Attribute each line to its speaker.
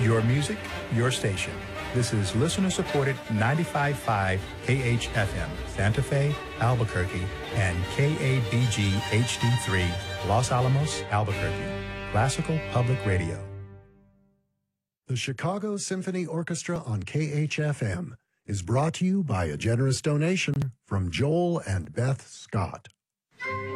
Speaker 1: Your music, your station. This is listener-supported 95.5 KHFM, Santa Fe, Albuquerque, and KABG HD3, Los Alamos, Albuquerque. Classical Public Radio.
Speaker 2: The Chicago Symphony Orchestra on KHFM is brought to you by a generous donation from Joel and Beth Scott.